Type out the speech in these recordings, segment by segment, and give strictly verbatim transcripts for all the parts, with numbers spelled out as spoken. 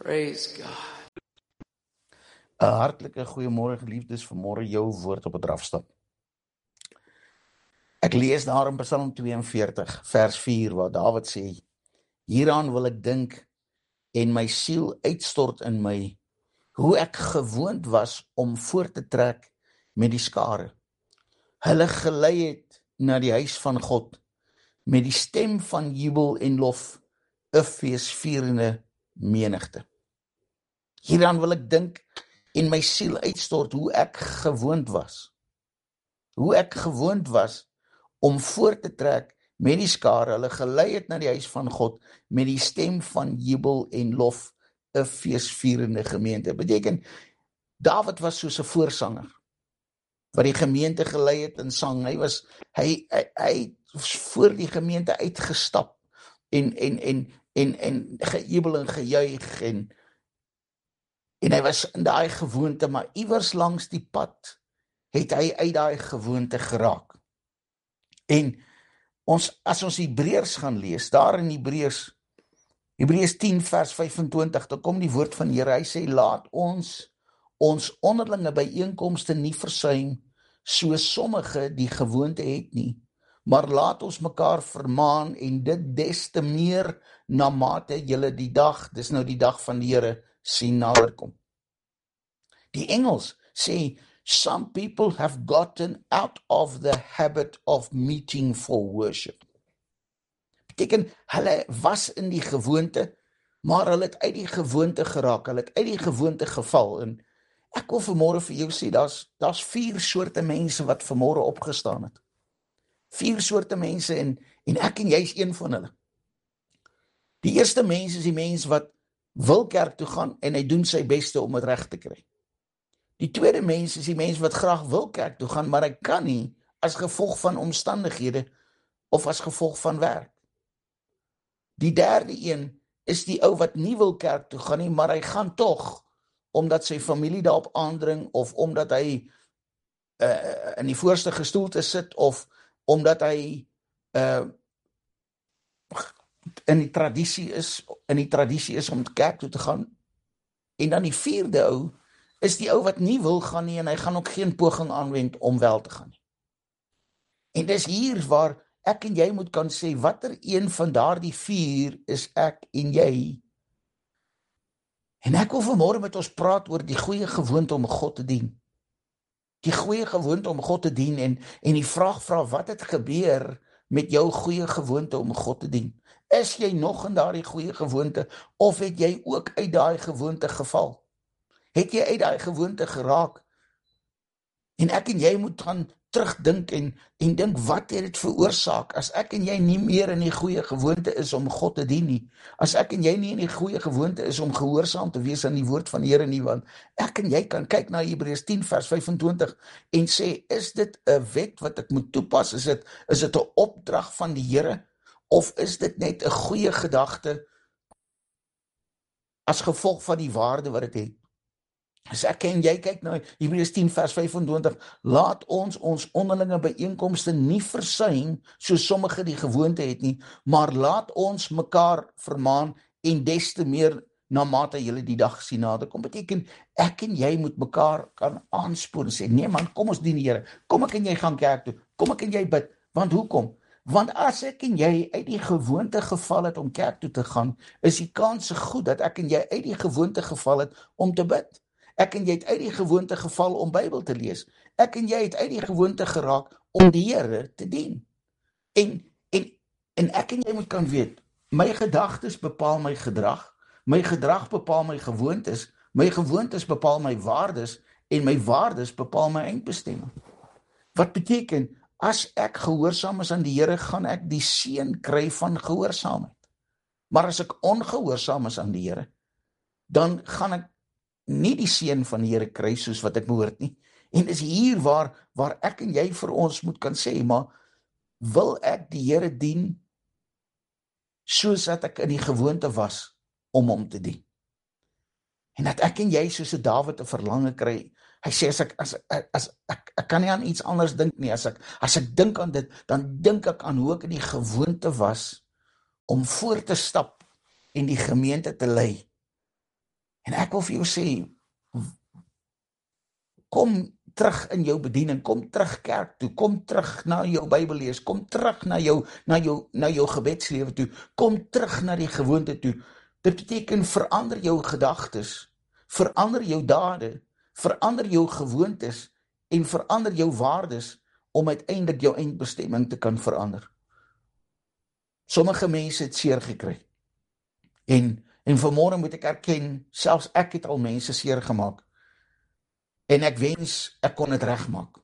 Praise God. 'n Hartlike goeiemôre geliefdes, vanmôre jou woord op 'n drafstap. Ek lees daar in Psalm twee en veertig vers vier waar Dawid sê: Hieraan wil ek dink en my siel uitstort in my, hoe ek gewoond was om voort te trek met die skare. Hulle gelei het na die huis van God met die stem van jubel en lof, 'n feesvierende menigte. Hieraan wil ek dink en my siel uitstort, hoe ek gewoond was. Hoe ek gewoond was om voort te trek met die skare, hulle gelei het na die huis van God met die stem van jubel en lof, 'n feesvierende gemeente. Beteken, Dawid was soos 'n voorsanger wat die gemeente gelei het in sang. Hy was hy hy, hy was voor die gemeente uitgestap en en en en en gejubel en gejuig en en hy was in daai gewoonte, maar iewers langs die pad het hy uit daai gewoonte geraak. En ons, as ons Hebreërs gaan lees, daar in Hebreërs, Hebreërs tien vers vyf en twintig, dan kom die woord van die Here, hy sê, laat ons ons onderlinge byeenkomste nie versuim, so sommige die gewoonte het nie, maar laat ons mekaar vermaan en dit des te meer na mate julle die dag, dis nou die dag van die Here, sien naderkom. Die Engels sê, some people have gotten out of the habit of meeting for worship. Beteken, hulle was in die gewoonte, maar hulle het uit die gewoonte geraak, hulle het uit die gewoonte geval, en ek wil vanmôre vir jou sê, daar's daar's vier soorte mense wat vanmôre opgestaan het. Vier soorte mense, en, en ek en jy is een van hulle. Die eerste mens is die mens wat wil kerk toe gaan, en hy doen sy beste om het reg te kry. Die tweede mens is die mens wat graag wil kerk toe gaan, maar hy kan nie as gevolg van omstandighede of as gevolg van werk. Die derde een is die ou wat nie wil kerk toe gaan nie, maar hy gaan tog, omdat sy familie daarop aandring, of omdat hy uh, in die voorste gestoelte sit, of omdat hy uh, in die tradisie is, in die tradisie is om kerk toe te gaan. En dan die vierde ou, is die ou wat nie wil gaan nie, en hy gaan ook geen poging aanwend om wel te gaan nie. En dis hier waar ek en jy moet kan sê, watter een van daardie vier is ek en jy? En ek wil vanmôre met ons praat oor die goeie gewoonte om God te dien. Die goeie gewoonte om God te dien, en, en die vraag vra, wat het gebeur met jou goeie gewoonte om God te dien? Is jy nog in daardie goeie gewoonte, of het jy ook uit daai gewoonte geval? Het jy uit daai gewoonte geraak? En ek en jy moet gaan terugdink en, en dink, wat het dit veroorsaak, as ek en jy nie meer in die goeie gewoonte is om God te dien nie, as ek en jy nie in die goeie gewoonte is om gehoorsaam te wees aan die woord van die Here nie, want ek en jy kan kyk na Hebreërs tien vers vyf en twintig en sê, is dit 'n wet wat ek moet toepas, is dit, is dit 'n opdrag van die Here, of is dit net 'n goeie gedagte as gevolg van die waarde wat dit het? As ek en jy kyk na Hebreërs tien vers vyf en twintig, laat ons ons onderlinge byeenkomste nie versuim, so sommige die gewoonte het nie, maar laat ons mekaar vermaan, en des te meer na mate julle die dag sien naderkom. Beteken, ek en jy moet mekaar kan aanspoor en sê, nee man, kom ons dien die Here, kom ek en jy gaan kerk toe, kom ek en jy bid, want hoekom? Want as ek en jy uit die gewoonte geval het om kerk toe te gaan, is die kans goed dat ek en jy uit die gewoonte geval het om te bid. Ek en jy het uit die gewoonte geval om Bybel te lees. Ek en jy het uit die gewoonte geraak om die Here te dien. En, en, en ek en jy moet kan weet, my gedagtes bepaal my gedrag, my gedrag bepaal my gewoontes, my gewoontes bepaal my waardes, en my waardes bepaal my eindbestemming. Wat beteken, as ek gehoorsaam is aan die Here, gaan ek die seën kry van gehoorsaamheid. Maar as ek ongehoorsaam is aan die Here, dan gaan ek nie die seën van die Here kry soos wat ek behoort nie. En dis hier waar, waar ek en jy vir ons moet kan sê, maar wil ek die Here dien soos dat ek in die gewoonte was om hom te dien? En dat ek en jy soos 'n Dawid 'n verlange kry. Hy sê, as ek, as, as, as ek, ek kan nie aan iets anders dink nie, as ek, as ek dink aan dit, dan dink ek aan hoe ek in die gewoonte was om voor te stap en die gemeente te lei. En ek wil vir jou sê, kom terug in jou bediening, kom terug kerk toe, kom terug na jou Bybel lees, kom terug na jou, na jou, na jou gebedslewe toe, kom terug na die gewoonte toe. Dit beteken verander jou gedagtes, verander jou dade, verander jou gewoontes en verander jou waardes om uiteindelik jou eindbestemming te kan verander. Sommige mense het seer gekry. En, en vanmorgen moet ek erken, selfs ek het al mense seer gemaak. En ek wens, ek kon het regmaak.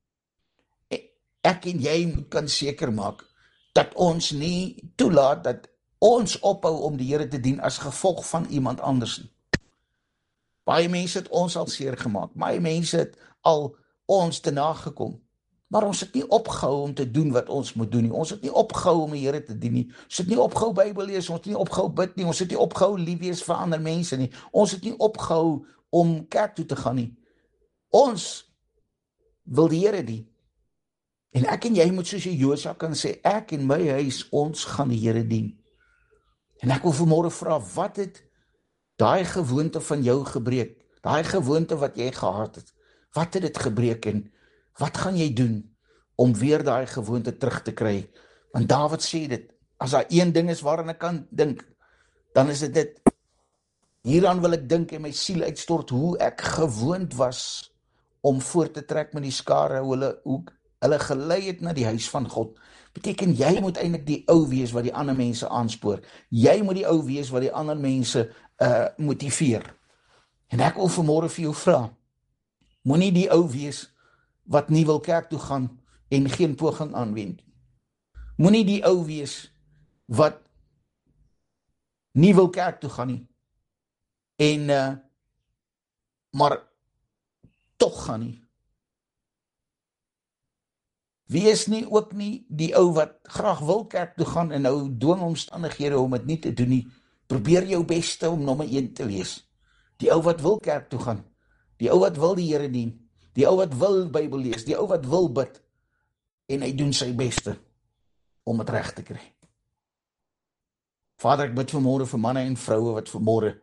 Ek en jy moet kan seker maak, dat ons nie toelaat, dat ons ophou om die Here te dien as gevolg van iemand anders nie. Baie mense het ons al seer gemaak, baie mense het al ons te nagekom, maar ons het nie opgehou om te doen wat ons moet doen nie, ons het nie opgehou om die Here te dien nie, ons het nie opgehou Bybel lees, ons het nie opgehou bid nie, ons het nie opgehou lief wees vir ander mense nie, ons het nie opgehou om kerk toe te gaan nie. Ons wil die Here dien. En ek en jy moet soos Josua kan sê, ek en my huis, ons gaan die Here dien. En ek wil vanmorgen vra, wat het daai gewoonte van jou gebreek? Daai gewoonte wat jy gehad het, wat het dit gebreek en wat gaan jy doen om weer daai gewoonte terug te kry? Want Dawid sê dit, as daar een ding is waaraan ek kan dink, dan is dit dit. Hieraan wil ek dink en my siel uitstort, hoe ek gewoond was om voor te trek met die skare, hoe hulle, hoe hulle gelei het na die huis van God. Beteken, jy moet eintlik die ou wees wat die ander mense aanspoor. Jy moet die ou wees wat die ander mense uh, motiveer. En ek wil vanmorgen vir jou vra, moenie die ou wees wat nie wil kerk toe gaan en geen poging aanwend. Moenie die ou wees wat nie wil kerk toe gaan nie en uh, maar toch gaan nie. Wees nie ook nie die ou wat graag wil kerk toe gaan en nou dwing omstandighede om het nie te doen nie. Probeer jou beste om nommer een te wees. Die ou wat wil kerk toe gaan, die ou wat wil die Here dien, die ou wat wil Bybel lees, die ou wat wil bid, en hy doen sy beste om het reg te kry. Vader, ek bid vanmorgen vir manne en vroue wat vanmorgen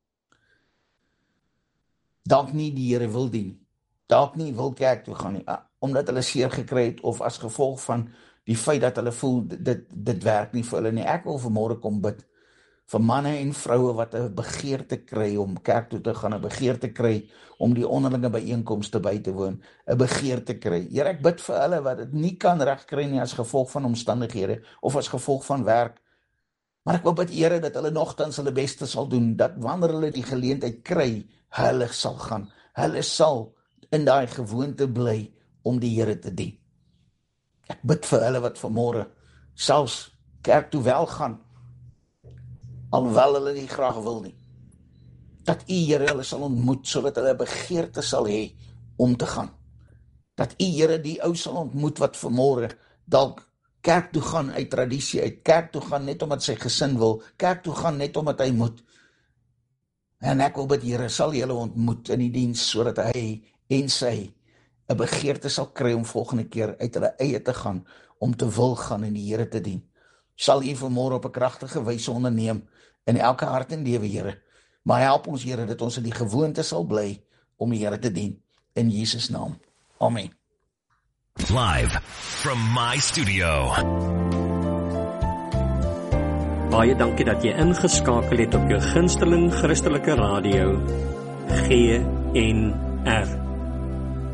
dalk nie die Here wil dien, dalk nie wil kerk toe gaan nie, omdat hulle seer gekry het, of as gevolg van die feit dat hulle voel, dit, dit werk nie vir hulle nie. Ek wil vanmorgen kom bid, vir manne en vroue wat 'n begeerte kry om kerk toe te gaan, 'n begeerte kry om die onderlinge byeenkomste by te woon, 'n begeerte kry. Here, ek bid vir hulle wat dit nie kan regkry nie as gevolg van omstandighede, of as gevolg van werk, maar ek wil bid, Here, dat hulle nogtans hulle beste sal doen, dat wanneer hulle die geleentheid kry, hulle sal gaan, hulle sal in daai gewoonte bly om die Here te dien. Ek bid vir hulle wat vanmorgen selfs kerk toe wel gaan, alhoewel hulle nie graag wil nie, dat U, Here, hulle sal ontmoet, sodat hulle begeerte sal hê om te gaan. Dat U, Here, die ou sal ontmoet wat vanmorgen dalk kerk toe gaan uit tradisie, uit kerk toe gaan net omdat sy gesin wil, kerk toe gaan net omdat hy moet. En ek wil bid, Here, sal jy hulle ontmoet in die diens, sodat hy en sy 'n begeerte sal kry om volgende keer uit hulle eie te gaan, om te wil gaan en die Here te dien. Sal U vanmorgen op 'n kragtige wyse onderneem in elke hart en lewe, Here. Maar help ons, Here, dat ons in die gewoonte sal bly om die Here te dien. In Jesus naam. Amen. Live from my studio. Baie dankie dat jy ingeskakel het op jou gunsteling Christelike radio G N R.